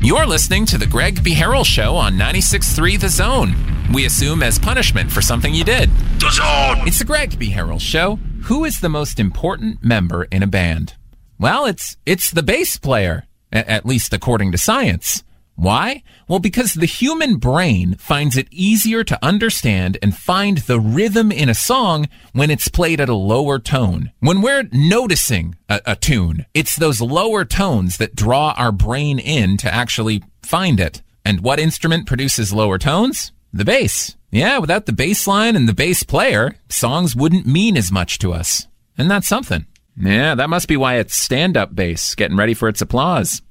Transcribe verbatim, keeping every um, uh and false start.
You're listening to The Greg B. Harrell Show on ninety-six point three The Zone. We assume as punishment for something you did. The Zone! It's The Greg B. Harrell Show. Who is the most important member in a band? Well, it's it's the bass player, a- at least according to science. Why? Well, because the human brain finds it easier to understand and find the rhythm in a song when it's played at a lower tone. When we're noticing a, a tune, it's those lower tones that draw our brain in to actually find it. And what instrument produces lower tones? The bass. Yeah, without the bass line and the bass player, songs wouldn't mean as much to us. Isn't that something? Yeah, that must be why it's stand-up bass, getting ready for its applause.